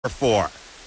for?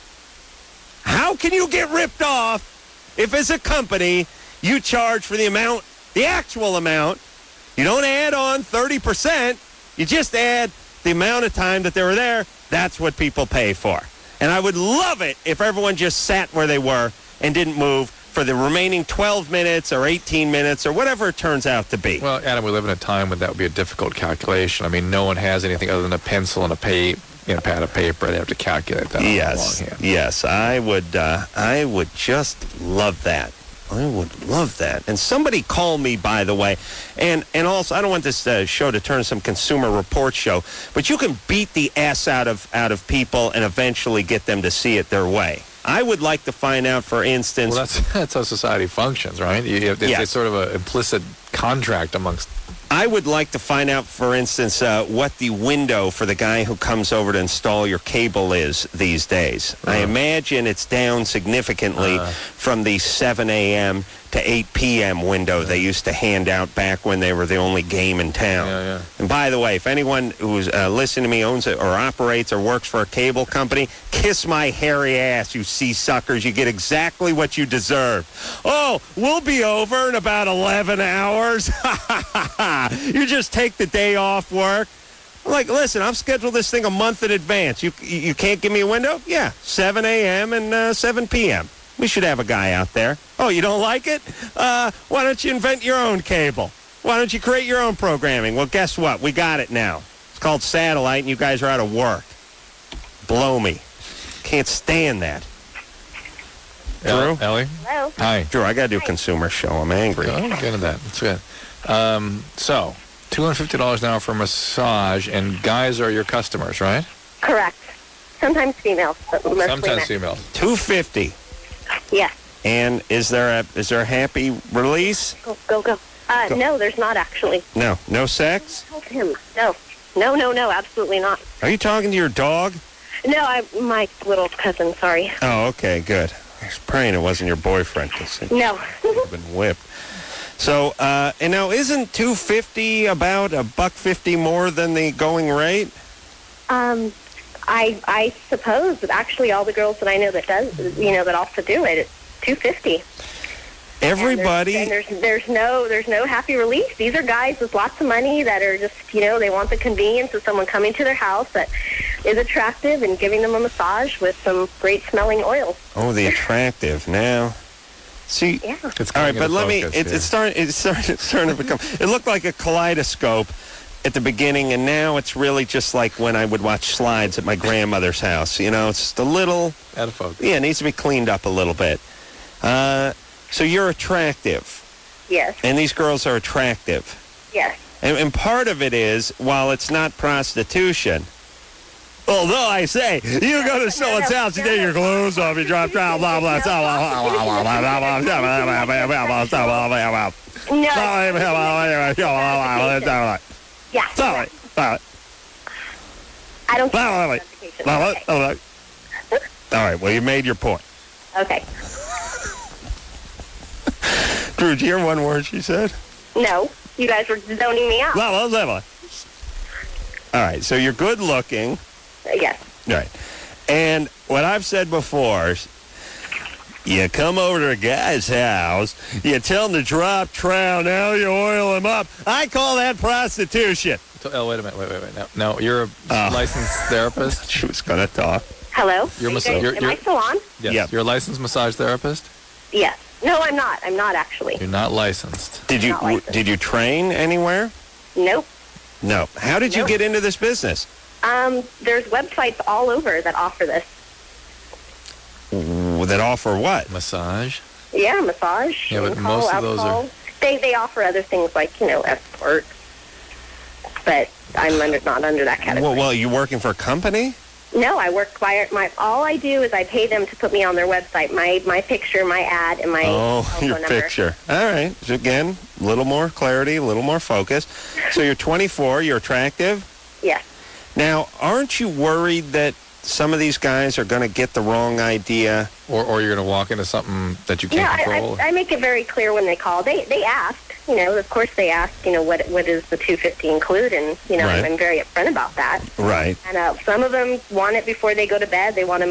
How can you get ripped off if, as a company, you charge for the amount, the actual amount? You don't add on 30%. You just add the amount of time that they were there. That's what people pay for. And I would love it if everyone just sat where they were and didn't move for the remaining 12 minutes or 18 minutes or whatever it turns out to be. Well, Adam, we live in a time when that would be a difficult calculation. I mean, no one has anything other than a pencil and a pad of paper. They have to calculate that. Yes, I would just love that. I would love that. And somebody call me, by the way. And also, I don't want this show to turn some Consumer Report show, but you can beat the ass out of people and eventually get them to see it their way. I would like to find out, for instance... Well, that's how society functions, right? It's sort of an implicit contract amongst... I would like to find out, for instance, what the window for the guy who comes over to install your cable is these days. I imagine it's down significantly from the 7 a.m. to 8 p.m. window they used to hand out back when they were the only game in town. Yeah. And by the way, if anyone who's listening to me owns it or operates or works for a cable company, kiss my hairy ass, you sea-suckers. You get exactly what you deserve. Oh, we'll be over in about 11 hours. You just take the day off work. I'm like, listen, I've scheduled this thing a month in advance. You can't give me a window? Yeah, 7 a.m. and 7 p.m. We should have a guy out there. Oh, you don't like it? Why don't you invent your own cable? Why don't you create your own programming? Well, guess what? We got it now. It's called satellite, and you guys are out of work. Blow me. Can't stand that. Drew? Ellie? Hello. Hi. Drew, I got to do a consumer show. I'm angry. Oh, get into that. That's good. So, $250 an hour for a massage, and guys are your customers, right? Correct. Sometimes females, but mostly Sometimes men. females. $250. Yes. And is there a happy release? Go. No, there's not actually. No sex? Help him. No, absolutely not. Are you talking to your dog? No, my little cousin, sorry. Oh, okay, good. I was praying it wasn't your boyfriend. No. You've been whipped. So, and now isn't $250 about $1.50 more than the going rate? I suppose that actually all the girls that I know that also do it, it's $250. Everybody. And there's no happy release. These are guys with lots of money that are just, they want the convenience of someone coming to their house that is attractive and giving them a massage with some great smelling oil. Oh, the attractive now. See, yeah. All right, but let me. It's starting to become. It looked like a kaleidoscope at the beginning, and now it's really just like when I would watch slides at my grandmother's house. It's just a little Out of focus. Yeah, it needs to be cleaned up a little bit. So you're attractive. Yes. And these girls are attractive. Yes. And part of it is, while it's not prostitution. Although I say, you go to someone's house, you take your clothes off, you drop down, blah, blah, blah, blah, blah. Yeah. I don't care. All right, well, you made your point. Okay. Drew, did you hear one word she said? No. You guys were zoning me out. All right, so you're good looking. Yes. Right. And what I've said before is, you come over to a guy's house, you tell him to drop trow, now you oil him up. I call that prostitution. Oh, wait a minute. Wait. No, you're a licensed therapist? She was going to talk. Hello? Am I still on? Yes. Yep. You're a licensed massage therapist? Yes. No, I'm not. I'm not actually. You're not licensed. Did you train anywhere? Nope. No. How did you get into this business? There's websites all over that offer this. That offer what? Massage? Yeah, massage. Yeah, but alcohol, most of those alcohol. They offer other things like, escort. But I'm not under that category. Well, you working for a company? No, I work all I do is I pay them to put me on their website, my picture, my ad, and my telephone your number. picture. All right. So again, a little more clarity, a little more focus. So you're 24, you're attractive? Yes. Now, aren't you worried that some of these guys are going to get the wrong idea? Or you're going to walk into something that you can't control? I make it very clear when they call. They ask, of course they ask, what does the $250 include? And, right. I'm very upfront about that. Right. And some of them want it before they go to bed. They want to